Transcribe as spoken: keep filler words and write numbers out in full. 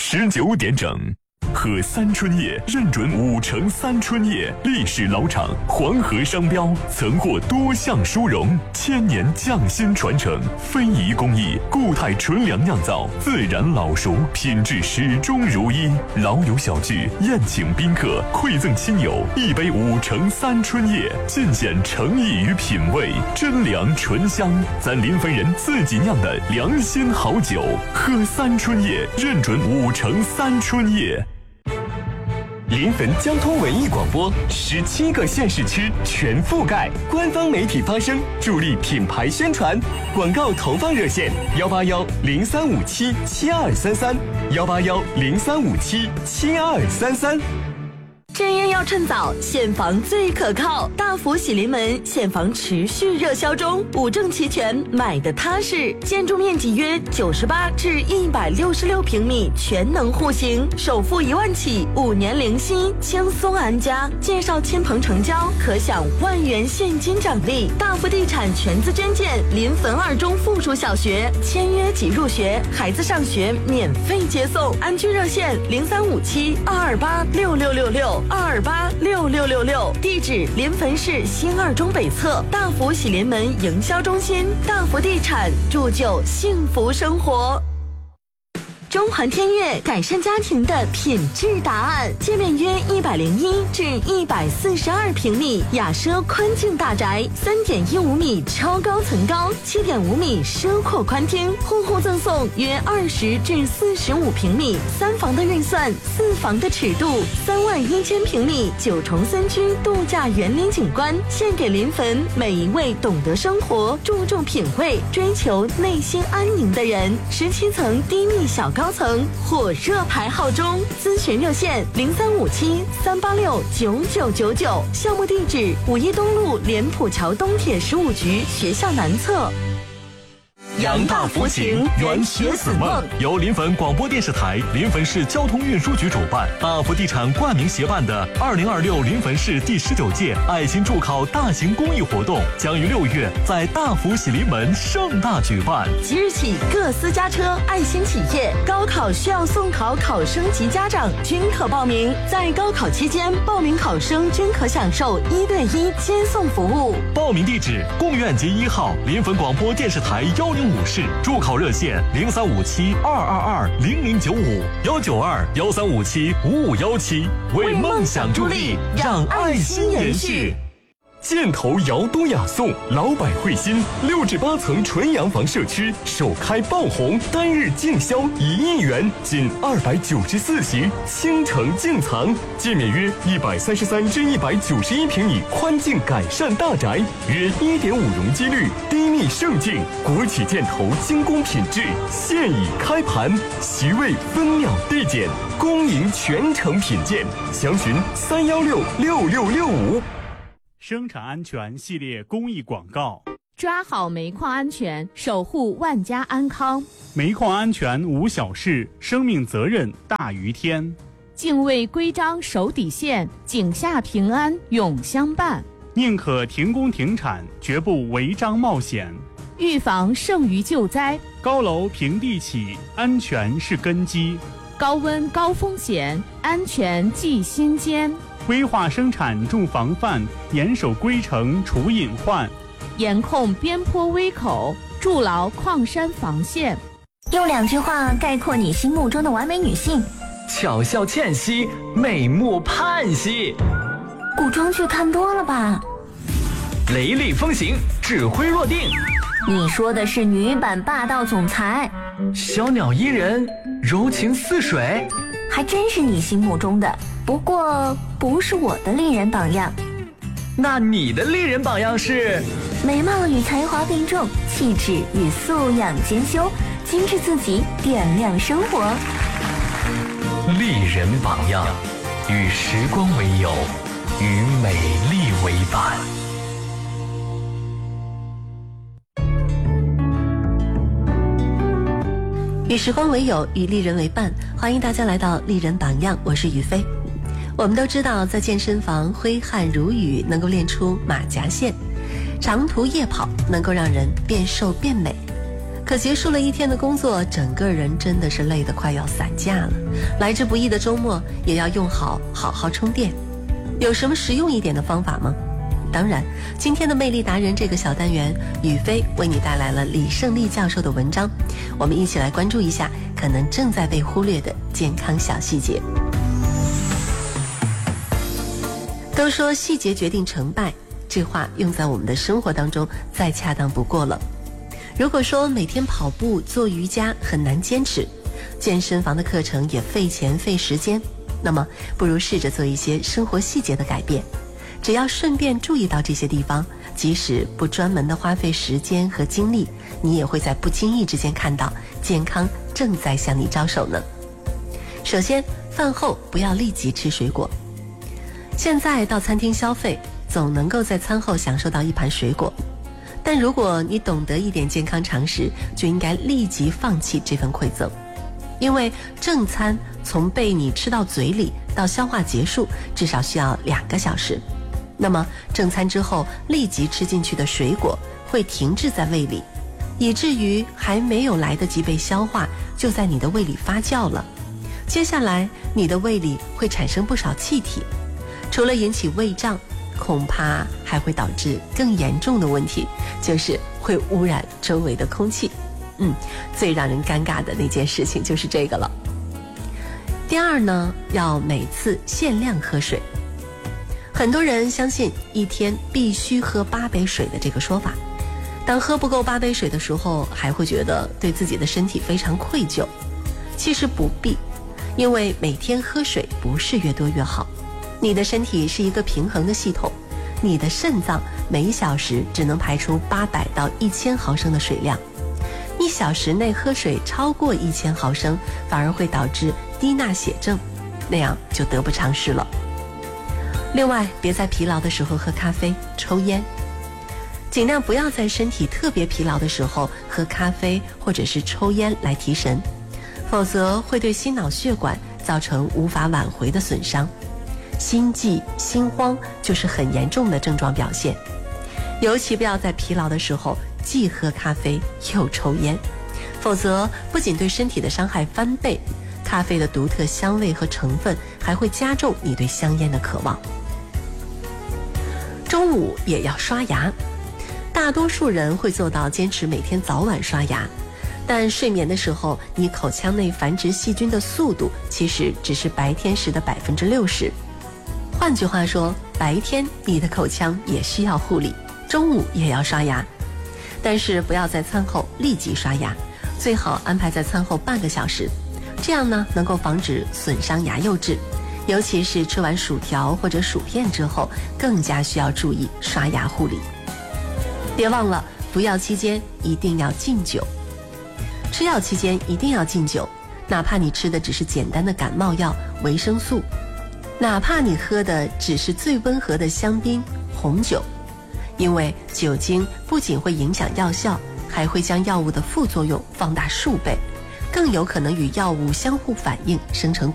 十九点整。喝三春叶认准五成三春叶，历史老厂，黄河商标，曾获多项殊荣，千年匠心传承，非遗工艺，固态纯粮酿造，自然老熟，品质始终如一。老友小聚，宴请宾客，馈赠亲友一杯五成三春叶，尽显诚意与品味，真粮醇香，咱临汾人自己酿的良心好酒。喝三春叶认准五成三春叶。临汾交通文艺广播，十七个县市区全覆盖，官方媒体发声，助力品牌宣传。广告投放热线：幺八幺零三五七七二三三，幺八幺零三五七七二三三。 正业要趁早，现房最可靠。大福喜临门现房持续热销中，五证齐全，买的踏实。建筑面积约九十八至一百六十六平米，全能户型，首付一万起，五年零息，轻松安家。介绍亲朋成交，可享万元现金奖励。大福地产全资捐建临汾二中附属小学，签约即入学，孩子上学免费接送。安居热线零三五七二二八六六六六。二二八六六六六，地址临汾市新二中北侧大福喜临门营销中心。大福地产铸就幸福生活。中环天悦改善家庭的品质答案，界面约一百零一至一百四十二平米，雅奢宽净大宅，三点一五米超高层高，七点五米奢阔宽厅，户户赠送约二十至四十五平米，三房的预算，四房的尺度，三万一千平米九重森区度假园林景观，献给临汾每一位懂得生活、注重品味、追求内心安宁的人。十七层低密小高层火热排号中，咨询热线零三五七三八六九九九九，项目地址五一东路莲浦桥东铁十五局学校南侧。 扬大福情，圆学子梦， 由临汾广播电视台、临汾市交通运输局主办，大福地产冠名协办的二零二六临汾市第十九届爱心助考大型公益活动，将于六月在大福喜临门盛大举办。 即日起，各私家车、爱心企业、高考需要送考考生及家长均可报名。在高考期间，报名考生均可享受一对一接送服务。 报名地址：贡院街一号临汾广播电视台幺零五室，助考热线零三五七二二二零零九五幺九二幺三五七五五幺七，为梦想助力，让爱心延续。 箭头姚多雅颂，老百惠心，六至八层纯洋房社区首开爆红，单日净销一亿元，仅二百九十四席，倾城净藏，界面约一百三十三至一百九十一平米，宽净改善大宅，约一点五容积率，低密盛净，国企箭头精工品质，现已开盘，席位分秒递减，恭迎全程品鉴，详询三幺六六六六五。 生产安全系列公益广告： 抓好煤矿安全，守护万家安康。 煤矿安全无小事，生命责任大于天。 敬畏规章守底线，井下平安永相伴。 宁可停工停产，绝不违章冒险。 预防胜于救灾。 高楼平地起，安全是根基。 高温高风险，安全记心间。 规划生产重防范，严守规程除隐患， 严控边坡危口，筑牢矿山防线。 用两句话概括你心目中的完美女性： 巧笑倩兮，美目盼兮。 古装剧看多了吧？ 雷厉风行，指挥若定。 你说的是女版霸道总裁。 小鸟依人，柔情似水。 还真是你心目中的，不过不是我的丽人榜样。 那你的丽人榜样是？ 美貌与才华并重，气质与素养兼修，精致自己，点亮生活。 丽人榜样，与时光为友，与美丽为伴。 与时光为友，与丽人为伴，欢迎大家来到丽人榜样，我是雨飞。我们都知道，在健身房挥汗如雨能够练出马甲线，长途夜跑能够让人变瘦变美。 可结束了一天的工作，整个人真的是累得快要散架了。来之不易的周末也要用好，好好充电。有什么实用一点的方法吗？当然，今天的魅力达人这个小单元，宇飞为你带来了李胜利教授的文章，我们一起来关注一下可能正在被忽略的健康小细节。都说细节决定成败，这话用在我们的生活当中再恰当不过了。如果说每天跑步做瑜伽很难坚持，健身房的课程也费钱费时间，那么不如试着做一些生活细节的改变。只要顺便注意到这些地方，即使不专门的花费时间和精力，你也会在不经意之间看到健康正在向你招手呢。首先，饭后不要立即吃水果。现在到餐厅消费，总能够在餐后享受到一盘水果，但如果你懂得一点健康常识，就应该立即放弃这份馈赠。因为正餐从被你吃到嘴里到消化结束，至少需要两个小时。那么正餐之后立即吃进去的水果会停滞在胃里，以至于还没有来得及被消化，就在你的胃里发酵了。接下来你的胃里会产生不少气体，除了引起胃胀，恐怕还会导致更严重的问题，就是会污染周围的空气。嗯，最让人尴尬的那件事情就是这个了。第二呢，要每次限量喝水。很多人相信一天必须喝八杯水的这个说法，当喝不够八杯水的时候，还会觉得对自己的身体非常愧疚。其实不必，因为每天喝水不是越多越好。你的身体是一个平衡的系统，你的肾脏每小时只能排出八百到一千毫升的水量，一小时内喝水超过一千毫升，反而会导致低钠血症，那样就得不偿失了。另外，别在疲劳的时候喝咖啡、抽烟，尽量不要在身体特别疲劳的时候喝咖啡或者是抽烟来提神，否则会对心脑血管造成无法挽回的损伤。心悸、心慌就是很严重的症状表现，尤其不要在疲劳的时候既喝咖啡又抽烟，否则不仅对身体的伤害翻倍，咖啡的独特香味和成分还会加重你对香烟的渴望。中午也要刷牙，大多数人会做到坚持每天早晚刷牙，但睡眠的时候你口腔内繁殖细菌的速度其实只是白天时的百分之六十。换句话说，白天你的口腔也需要护理，中午也要刷牙，但是不要在餐后立即刷牙，最好安排在餐后半个小时，这样呢能够防止损伤牙釉质，尤其是吃完薯条或者薯片之后，更加需要注意刷牙护理。别忘了，服药期间一定要禁酒，吃药期间一定要禁酒，哪怕你吃的只是简单的感冒药、维生素，哪怕你喝的只是最温和的香槟、红酒，因为酒精不仅会影响药效，还会将药物的副作用放大数倍，更有可能与药物相互反应，生成